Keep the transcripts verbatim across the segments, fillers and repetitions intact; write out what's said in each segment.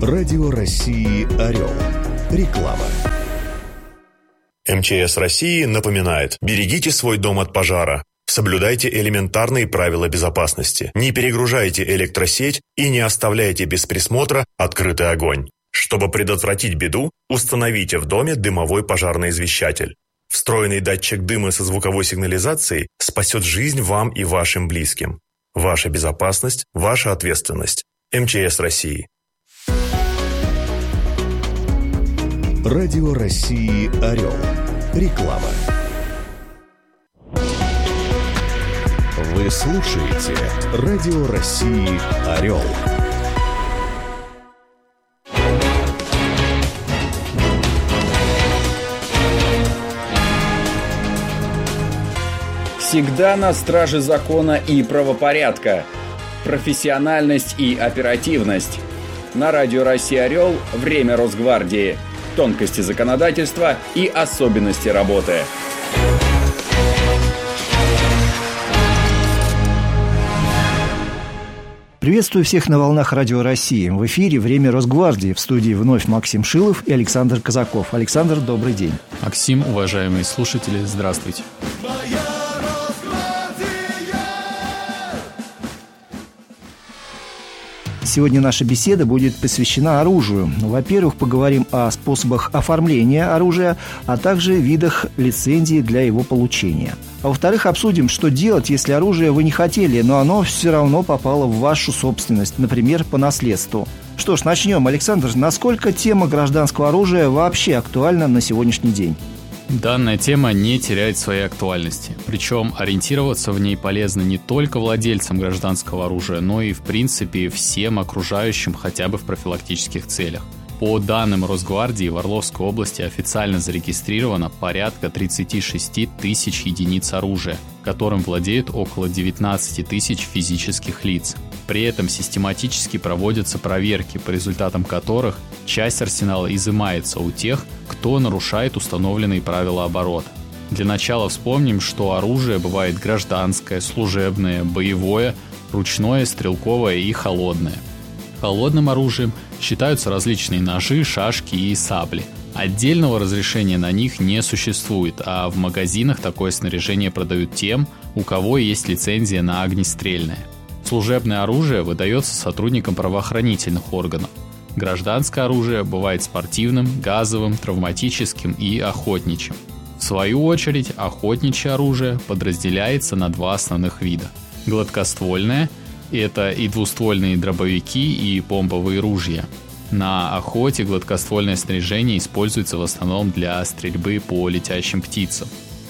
Радио России «Орел». Реклама. эм че эс России напоминает: берегите свой дом от пожара. Соблюдайте элементарные правила безопасности. Не перегружайте электросеть и не оставляйте без присмотра открытый огонь. Чтобы предотвратить беду, установите в доме дымовой пожарный извещатель. Встроенный датчик дыма со звуковой сигнализацией спасет жизнь вам и вашим близким. Ваша безопасность – ваша ответственность. эм че эс России. Радио России «Орел». Реклама. Вы слушаете Радио России «Орел». Всегда на страже закона и правопорядка. Профессиональность и оперативность. На Радио Россия «Орел» время Росгвардии. Тонкости законодательства и особенности работы. Приветствую всех на волнах Радио России. В эфире «Время Росгвардии». В студии вновь Максим Шилов и Александр Казаков. Александр, добрый день. Максим, уважаемые слушатели, здравствуйте. Сегодня наша беседа будет посвящена оружию. Во-первых, поговорим о способах оформления оружия, а также видах лицензии для его получения. А во-вторых, обсудим, что делать, если оружие вы не хотели, но оно все равно попало в вашу собственность, например, по наследству. Что ж, начнем. Александр, насколько тема гражданского оружия вообще актуальна на сегодняшний день? Данная тема не теряет своей актуальности. Причем ориентироваться в ней полезно не только владельцам гражданского оружия, но и, в принципе, всем окружающим хотя бы в профилактических целях. По данным Росгвардии, в Орловской области официально зарегистрировано порядка тридцать шесть тысяч единиц оружия, которым владеют около девятнадцать тысяч физических лиц. При этом систематически проводятся проверки, по результатам которых часть арсенала изымается у тех, кто нарушает установленные правила оборота. Для начала вспомним, что оружие бывает гражданское, служебное, боевое, ручное, стрелковое и холодное. Холодным оружием считаются различные ножи, шашки и сабли. Отдельного разрешения на них не существует, а в магазинах такое снаряжение продают тем, у кого есть лицензия на огнестрельное. Служебное оружие выдается сотрудникам правоохранительных органов. Гражданское оружие бывает спортивным, газовым, травматическим и охотничьим. В свою очередь, охотничье оружие подразделяется на два основных вида. Гладкоствольное – это и двуствольные дробовики, и помповые ружья. На охоте гладкоствольное снаряжение используется в основном для стрельбы по летящим птицам.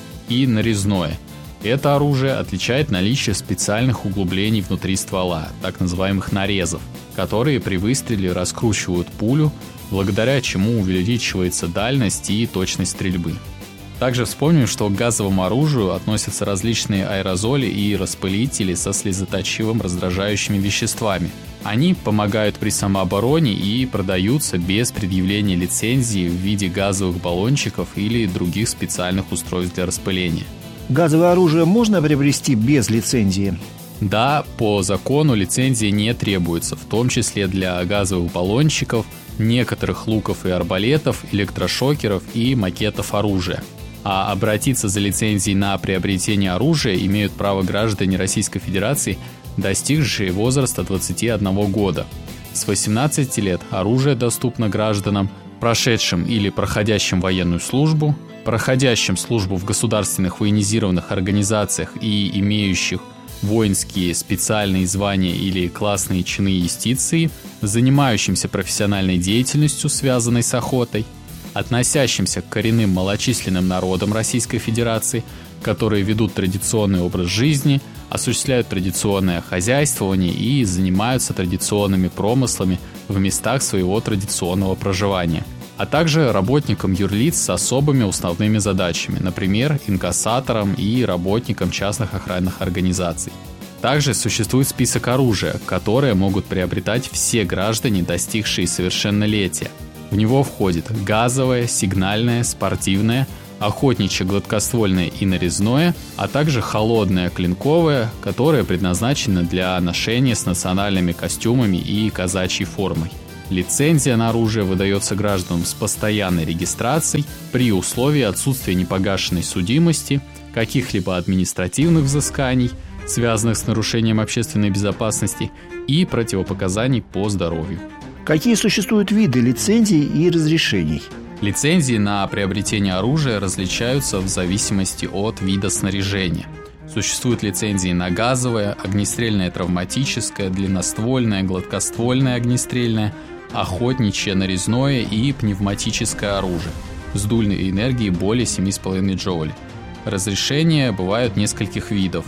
И нарезное. Это оружие отличает наличие специальных углублений внутри ствола, так называемых нарезов, которые при выстреле раскручивают пулю, благодаря чему увеличивается дальность и точность стрельбы. Также вспомним, что к газовому оружию относятся различные аэрозоли и распылители со слезоточивым раздражающими веществами. Они помогают при самообороне и продаются без предъявления лицензии в виде газовых баллончиков или других специальных устройств для распыления. Газовое оружие можно приобрести без лицензии? Да, по закону лицензии не требуется, в том числе для газовых баллончиков, некоторых луков и арбалетов, электрошокеров и макетов оружия. А обратиться за лицензией на приобретение оружия имеют право граждане Российской Федерации, достигшие возраста двадцати одного года. С восемнадцати лет оружие доступно гражданам, прошедшим или проходящим военную службу, проходящим службу в государственных военизированных организациях и имеющих воинские специальные звания или классные чины юстиции, занимающимся профессиональной деятельностью, связанной с охотой, относящимся к коренным малочисленным народам Российской Федерации, которые ведут традиционный образ жизни, осуществляют традиционное хозяйствование и занимаются традиционными промыслами в местах своего традиционного проживания, а также работникам юрлиц с особыми уставными задачами, например, инкассаторам и работникам частных охранных организаций. Также существует список оружия, которое могут приобретать все граждане, достигшие совершеннолетия. В него входит газовое, сигнальное, спортивное, охотничье гладкоствольное и нарезное, а также холодное клинковое, которое предназначено для ношения с национальными костюмами и казачьей формой. Лицензия на оружие выдается гражданам с постоянной регистрацией при условии отсутствия непогашенной судимости, каких-либо административных взысканий, связанных с нарушением общественной безопасности, и противопоказаний по здоровью. Какие существуют виды лицензий и разрешений? Лицензии на приобретение оружия различаются в зависимости от вида снаряжения. Существуют лицензии на газовое, огнестрельное травматическое, длинноствольное, гладкоствольное огнестрельное, охотничье, нарезное и пневматическое оружие с дульной энергией более семь и пять десятых джоулей. Разрешения бывают нескольких видов.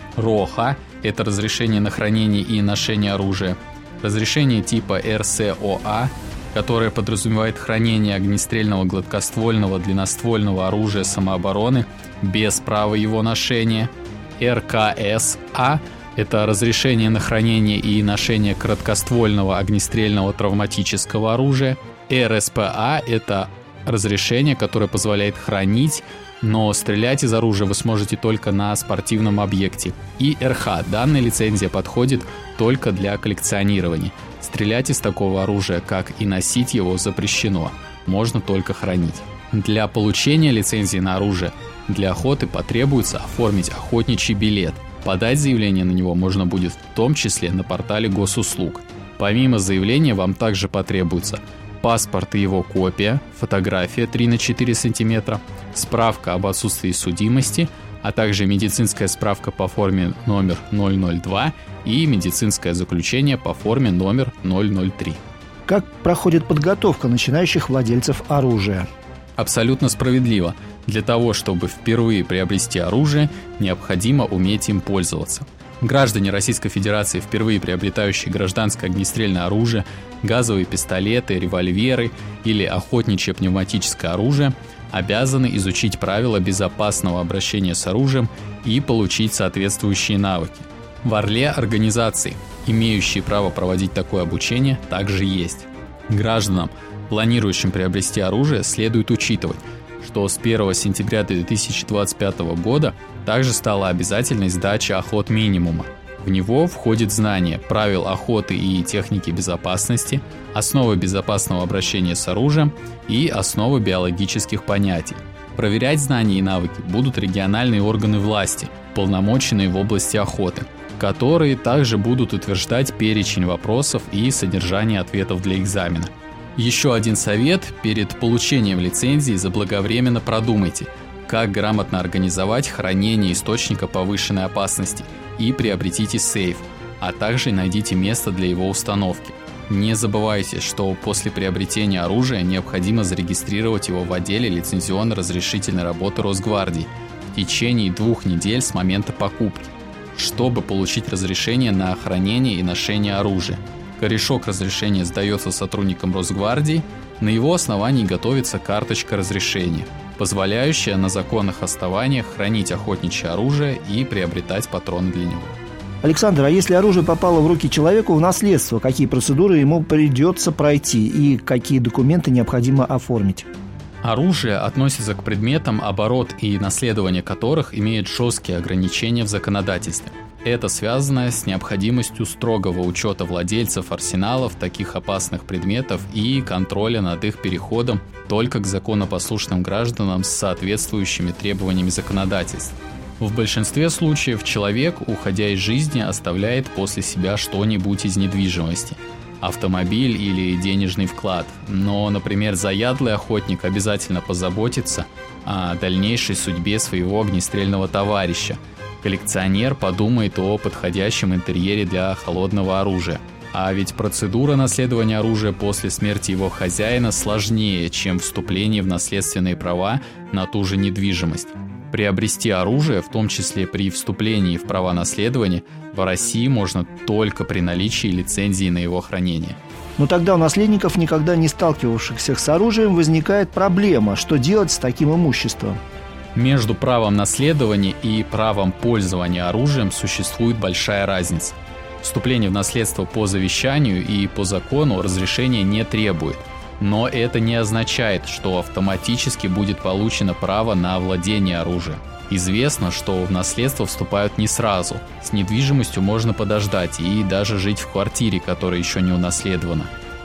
РОХА – это разрешение на хранение и ношение оружия. Разрешение типа эр эс о а, которое подразумевает хранение огнестрельного, гладкоствольного, длинноствольного оружия самообороны без права его ношения. эр ка эс а – это разрешение на хранение и ношение короткоствольного огнестрельного травматического оружия. эр эс пэ а – это разрешение, которое позволяет хранить, но стрелять из оружия вы сможете только на спортивном объекте. И эр ха – данная лицензия подходит только для коллекционирования. Стрелять из такого оружия, как и носить его, запрещено, можно только хранить. Для получения лицензии на оружие для охоты потребуется оформить охотничий билет. Подать заявление на него можно будет в том числе на портале госуслуг. Помимо заявления вам также потребуется паспорт и его копия, фотография три на четыре сантиметра, справка об отсутствии судимости, а также медицинская справка по форме номер ноль ноль два и медицинское заключение по форме номер ноль ноль три. Как проходит подготовка начинающих владельцев оружия? Абсолютно справедливо. Для того, чтобы впервые приобрести оружие, необходимо уметь им пользоваться. Граждане Российской Федерации, впервые приобретающие гражданское огнестрельное оружие, газовые пистолеты, револьверы или охотничье пневматическое оружие, обязаны изучить правила безопасного обращения с оружием и получить соответствующие навыки. В Орле организации, имеющие право проводить такое обучение, также есть. Гражданам, планирующим приобрести оружие, следует учитывать, что с первого сентября две тысячи двадцать пятого года также стала обязательной сдача охотминимума. В него входит знание правил охоты и техники безопасности, основы безопасного обращения с оружием и основы биологических понятий. Проверять знания и навыки будут региональные органы власти, уполномоченные в области охоты, которые также будут утверждать перечень вопросов и содержание ответов для экзамена. Еще один совет: перед получением лицензии заблаговременно продумайте, как грамотно организовать хранение источника повышенной опасности и приобретите сейф, а также найдите место для его установки. Не забывайте, что после приобретения оружия необходимо зарегистрировать его в отделе лицензионно-разрешительной работы Росгвардии в течение двух недель с момента покупки, чтобы получить разрешение на хранение и ношение оружия. Корешок разрешения сдается сотрудникам Росгвардии, на его основании готовится карточка разрешения, позволяющая на законных основаниях хранить охотничье оружие и приобретать патроны для него. Александр, а если оружие попало в руки человеку в наследство, какие процедуры ему придется пройти и какие документы необходимо оформить? Оружие относится к предметам, оборот и наследование которых имеет жесткие ограничения в законодательстве. Это связано с необходимостью строгого учета владельцев арсеналов таких опасных предметов и контроля над их переходом только к законопослушным гражданам с соответствующими требованиями законодательства. В большинстве случаев человек, уходя из жизни, оставляет после себя что-нибудь из недвижимости – автомобиль или денежный вклад. Но, например, заядлый охотник обязательно позаботится о дальнейшей судьбе своего огнестрельного товарища. Коллекционер подумает о подходящем интерьере для холодного оружия. А ведь процедура наследования оружия после смерти его хозяина сложнее, чем вступление в наследственные права на ту же недвижимость. Приобрести оружие, в том числе при вступлении в права наследования, в России можно только при наличии лицензии на его хранение. Но тогда у наследников, никогда не сталкивавшихся с оружием, возникает проблема, что делать с таким имуществом. Между правом наследования и правом пользования оружием существует большая разница. Вступление в наследство по завещанию и по закону разрешения не требует. Но это не означает, что автоматически будет получено право на владение оружием. Известно, что в наследство вступают не сразу. С недвижимостью можно подождать и даже жить в квартире, которая еще не унаследована.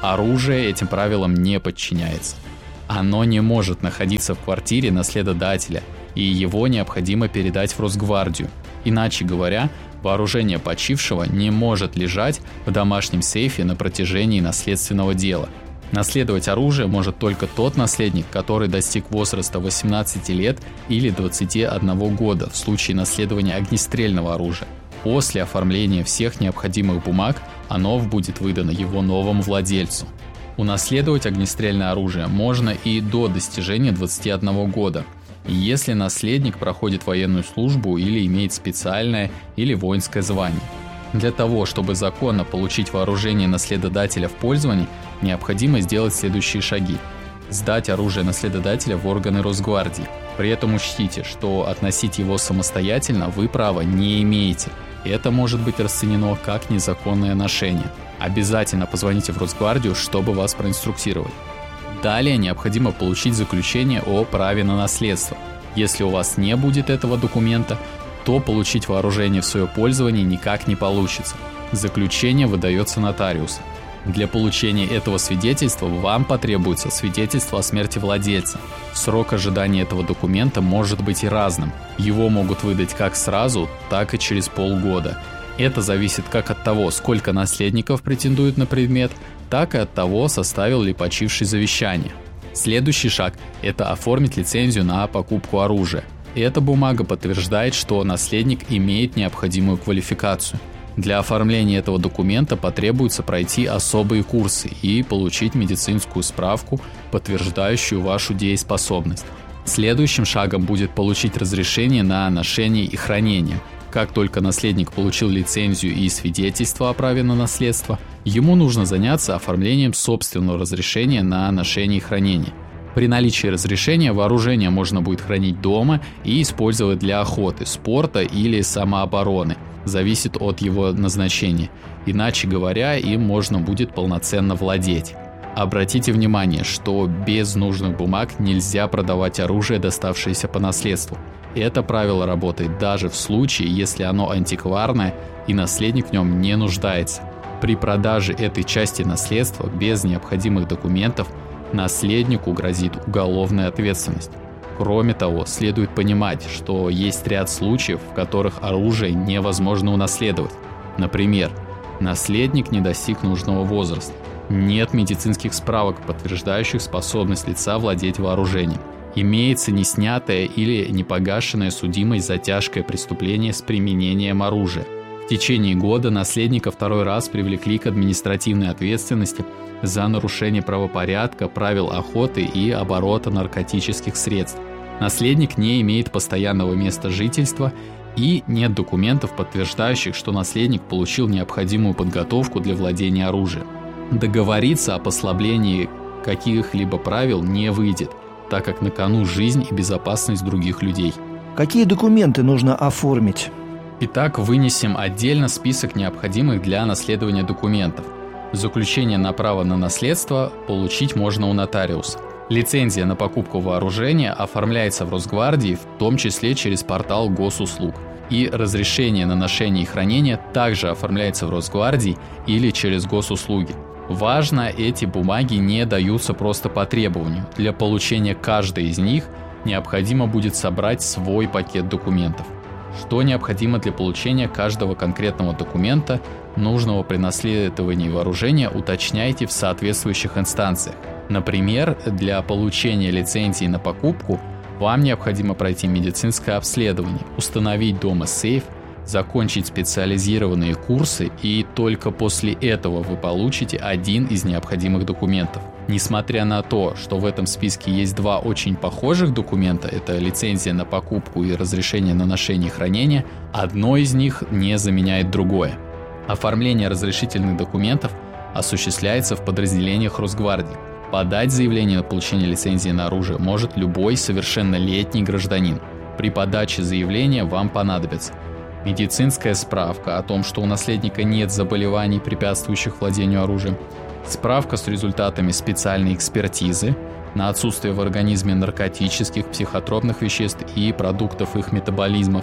Оружие этим правилам не подчиняется. Оно не может находиться в квартире наследодателя, и его необходимо передать в Росгвардию. Иначе говоря, вооружение почившего не может лежать в домашнем сейфе на протяжении наследственного дела. Наследовать оружие может только тот наследник, который достиг возраста восемнадцати лет или двадцати одного года в случае наследования огнестрельного оружия. После оформления всех необходимых бумаг оно будет выдано его новому владельцу. Унаследовать огнестрельное оружие можно и до достижения двадцати одного года, если наследник проходит военную службу или имеет специальное или воинское звание. Для того, чтобы законно получить вооружение наследодателя в пользование, необходимо сделать следующие шаги. Сдать оружие наследодателя в органы Росгвардии. При этом учтите, что относить его самостоятельно вы права не имеете. Это может быть расценено как незаконное ношение. Обязательно позвоните в Росгвардию, чтобы вас проинструктировать. Далее необходимо получить заключение о праве на наследство. Если у вас не будет этого документа, то получить вооружение в свое пользование никак не получится. Заключение выдается нотариусу. Для получения этого свидетельства вам потребуется свидетельство о смерти владельца. Срок ожидания этого документа может быть и разным. Его могут выдать как сразу, так и через полгода. Это зависит как от того, сколько наследников претендует на предмет, так и от того, составил ли почивший завещание. Следующий шаг – это оформить лицензию на покупку оружия. Эта бумага подтверждает, что наследник имеет необходимую квалификацию. Для оформления этого документа потребуется пройти особые курсы и получить медицинскую справку, подтверждающую вашу дееспособность. Следующим шагом будет получить разрешение на ношение и хранение. Как только наследник получил лицензию и свидетельство о праве на наследство, ему нужно заняться оформлением собственного разрешения на ношение и хранение. При наличии разрешения вооружение можно будет хранить дома и использовать для охоты, спорта или самообороны. Зависит от его назначения. Иначе говоря, им можно будет полноценно владеть. Обратите внимание, что без нужных бумаг нельзя продавать оружие, доставшееся по наследству. Это правило работает даже в случае, если оно антикварное и наследник в нем не нуждается. При продаже этой части наследства без необходимых документов наследнику грозит уголовная ответственность. Кроме того, следует понимать, что есть ряд случаев, в которых оружие невозможно унаследовать. Например, наследник не достиг нужного возраста. Нет медицинских справок, подтверждающих способность лица владеть вооружением. Имеется неснятая или непогашенная судимость за тяжкое преступление с применением оружия. В течение года наследника второй раз привлекли к административной ответственности за нарушение правопорядка, правил охоты и оборота наркотических средств. Наследник не имеет постоянного места жительства и нет документов, подтверждающих, что наследник получил необходимую подготовку для владения оружием. Договориться о послаблении каких-либо правил не выйдет, так как на кону жизнь и безопасность других людей. Какие документы нужно оформить? Итак, вынесем отдельно список необходимых для наследования документов. Заключение на право на наследство получить можно у нотариуса. Лицензия на покупку вооружения оформляется в Росгвардии, в том числе через портал госуслуг. И разрешение на ношение и хранение также оформляется в Росгвардии или через госуслуги. Важно, эти бумаги не даются просто по требованию. Для получения каждой из них необходимо будет собрать свой пакет документов. Что необходимо для получения каждого конкретного документа, нужного при наследовании вооружения, уточняйте в соответствующих инстанциях. Например, для получения лицензии на покупку вам необходимо пройти медицинское обследование, установить дома сейф, закончить специализированные курсы, и только после этого вы получите один из необходимых документов. Несмотря на то, что в этом списке есть два очень похожих документа, это лицензия на покупку и разрешение на ношение и хранение, одно из них не заменяет другое. Оформление разрешительных документов осуществляется в подразделениях Росгвардии. Подать заявление на получение лицензии на оружие может любой совершеннолетний гражданин. При подаче заявления вам понадобится медицинская справка о том, что у наследника нет заболеваний, препятствующих владению оружием, справка с результатами специальной экспертизы на отсутствие в организме наркотических, психотропных веществ и продуктов их метаболизмов,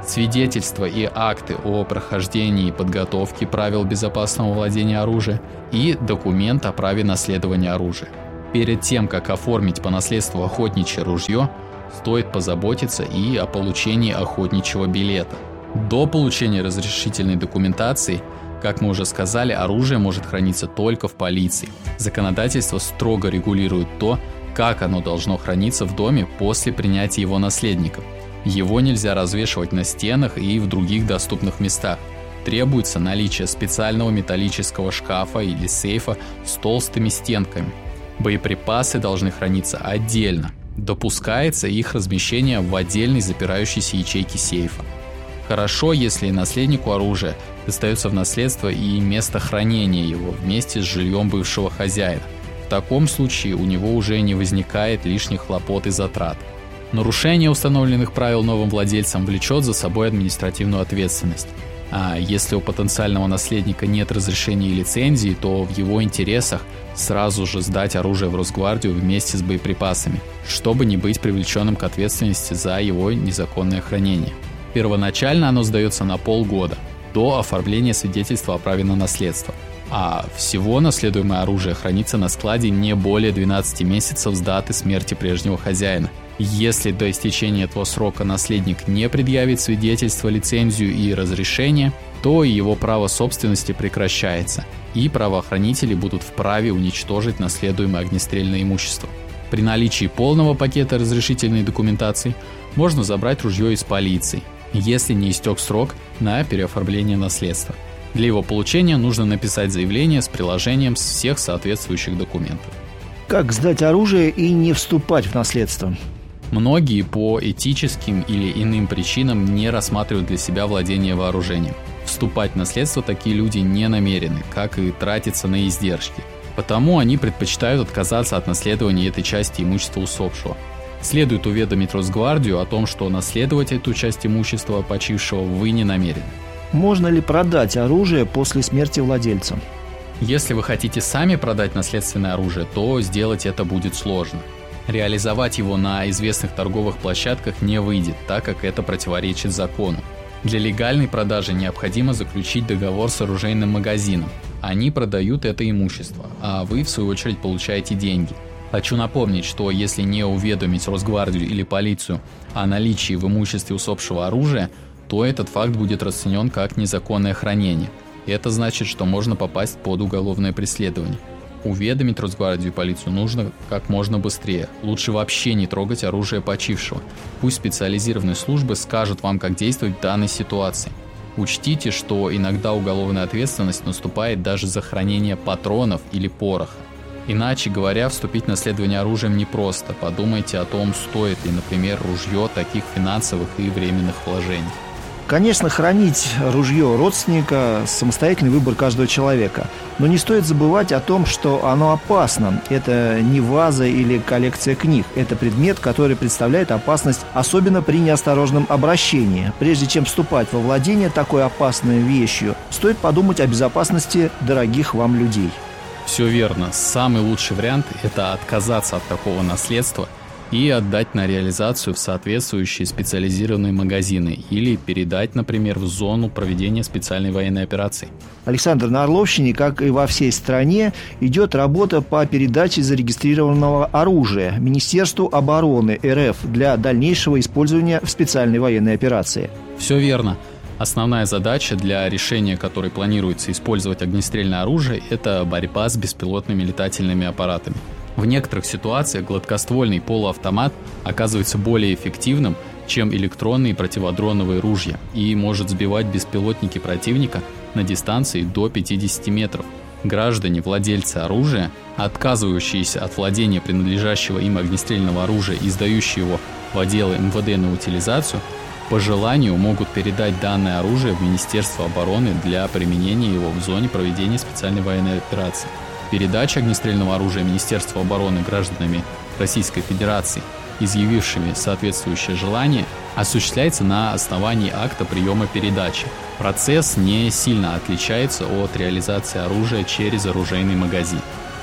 свидетельства и акты о прохождении подготовки правил безопасного владения оружием и документ о праве наследования оружия. Перед тем, как оформить по наследству охотничье ружье, стоит позаботиться и о получении охотничьего билета. До получения разрешительной документации, как мы уже сказали, оружие может храниться только в полиции. Законодательство строго регулирует то, как оно должно храниться в доме после принятия его наследником. Его нельзя развешивать на стенах и в других доступных местах. Требуется наличие специального металлического шкафа или сейфа с толстыми стенками. Боеприпасы должны храниться отдельно. Допускается их размещение в отдельной запирающейся ячейке сейфа. Хорошо, если наследнику оружия достается в наследство и место хранения его вместе с жильем бывшего хозяина. В таком случае у него уже не возникает лишних хлопот и затрат. Нарушение установленных правил новым владельцам влечет за собой административную ответственность. А если у потенциального наследника нет разрешения и лицензии, то в его интересах сразу же сдать оружие в Росгвардию вместе с боеприпасами, чтобы не быть привлеченным к ответственности за его незаконное хранение. Первоначально оно сдается на полгода, до оформления свидетельства о праве на наследство. А всего наследуемое оружие хранится на складе не более двенадцати месяцев с даты смерти прежнего хозяина. Если до истечения этого срока наследник не предъявит свидетельство, лицензию и разрешение, то его право собственности прекращается, и правоохранители будут вправе уничтожить наследуемое огнестрельное имущество. При наличии полного пакета разрешительной документации можно забрать ружье из полиции, если не истек срок на переоформление наследства. Для его получения нужно написать заявление с приложением всех соответствующих документов. Как сдать оружие и не вступать в наследство? Многие по этическим или иным причинам не рассматривают для себя владение вооружением. Вступать в наследство такие люди не намерены, как и тратиться на издержки. Потому они предпочитают отказаться от наследования этой части имущества усопшего. Следует уведомить Росгвардию о том, что наследовать эту часть имущества почившего вы не намерены. Можно ли продать оружие после смерти владельца? Если вы хотите сами продать наследственное оружие, то сделать это будет сложно. Реализовать его на известных торговых площадках не выйдет, так как это противоречит закону. Для легальной продажи необходимо заключить договор с оружейным магазином. Они продают это имущество, а вы, в свою очередь, получаете деньги. Хочу напомнить, что если не уведомить Росгвардию или полицию о наличии в имуществе усопшего оружия, то этот факт будет расценен как незаконное хранение. Это значит, что можно попасть под уголовное преследование. Уведомить Росгвардию и полицию нужно как можно быстрее. Лучше вообще не трогать оружие почившего. Пусть специализированные службы скажут вам, как действовать в данной ситуации. Учтите, что иногда уголовная ответственность наступает даже за хранение патронов или пороха. Иначе говоря, вступить в наследование оружием непросто. Подумайте о том, стоит ли, например, ружье таких финансовых и временных вложений. Конечно, хранить ружье родственника – самостоятельный выбор каждого человека. Но не стоит забывать о том, что оно опасно. Это не ваза или коллекция книг. Это предмет, который представляет опасность, особенно при неосторожном обращении. Прежде чем вступать во владение такой опасной вещью, стоит подумать о безопасности дорогих вам людей. Все верно. Самый лучший вариант – это отказаться от такого наследства и отдать на реализацию в соответствующие специализированные магазины или передать, например, в зону проведения специальной военной операции. Александр, на Орловщине, как и во всей стране, идет работа по передаче зарегистрированного оружия Министерству обороны эр эф для дальнейшего использования в специальной военной операции. Все верно. Основная задача, для решения которой планируется использовать огнестрельное оружие, это борьба с беспилотными летательными аппаратами. В некоторых ситуациях гладкоствольный полуавтомат оказывается более эффективным, чем электронные противодроновые ружья, и может сбивать беспилотники противника на дистанции до пятидесяти метров. Граждане, владельцы оружия, отказывающиеся от владения принадлежащего им огнестрельного оружия и сдающие его в отделы эм вэ дэ на утилизацию, по желанию могут передать данное оружие в Министерство обороны для применения его в зоне проведения специальной военной операции. Передача огнестрельного оружия Министерства обороны гражданами Российской Федерации, изъявившими соответствующее желание, осуществляется на основании акта приема передачи. Процесс не сильно отличается от реализации оружия через оружейный магазин.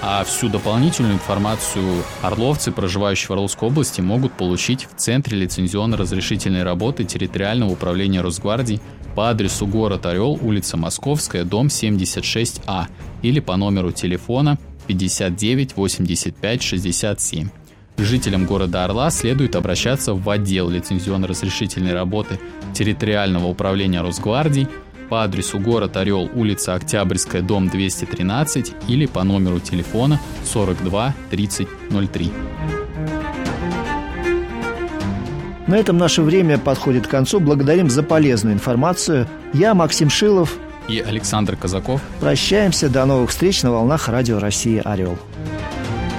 А всю дополнительную информацию орловцы, проживающие в Орловской области, могут получить в Центре лицензионно-разрешительной работы территориального управления Росгвардии по адресу город Орел, улица Московская, дом семьдесят шесть А или по номеру телефона пятьдесят девять восемьдесят пять шестьдесят семь. К жителям города Орла следует обращаться в отдел лицензионно-разрешительной работы территориального управления Росгвардии по адресу город Орел, улица Октябрьская, дом двести тринадцать или по номеру телефона сорок два тридцать ноль три. На этом наше время подходит к концу. Благодарим за полезную информацию. Я Максим Шилов и Александр Казаков. Прощаемся. До новых встреч на волнах Радио России «Орел».